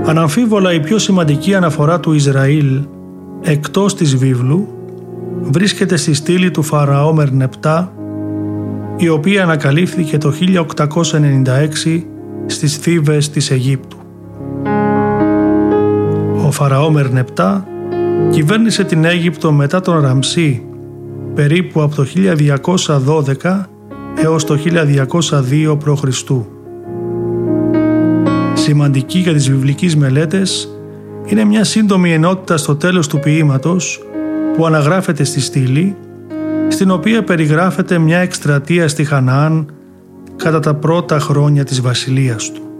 Αναμφίβολα η πιο σημαντική αναφορά του Ισραήλ εκτός της βίβλου βρίσκεται στη στήλη του Φαραώ Μερνεπτά, η οποία ανακαλύφθηκε το 1896 στις Θήβες της Αιγύπτου. Ο Φαραώ Μερνεπτά κυβέρνησε την Αίγυπτο μετά τον Ραμσή περίπου από το 1212 έως το 1202 π.Χ. Σημαντική για τις βιβλικές μελέτες είναι μια σύντομη ενότητα στο τέλος του ποίηματος που αναγράφεται στη στήλη, στην οποία περιγράφεται μια εκστρατεία στη Χαναάν κατά τα πρώτα χρόνια της βασιλείας του.